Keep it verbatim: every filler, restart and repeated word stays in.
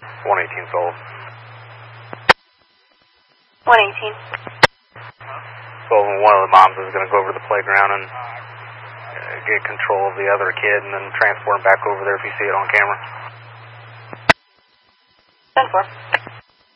one eighteen sold. one eighteen. So one of the moms is going to go over to the playground and uh, get control of the other kid and then transport him back over there if you see it on camera. ten four.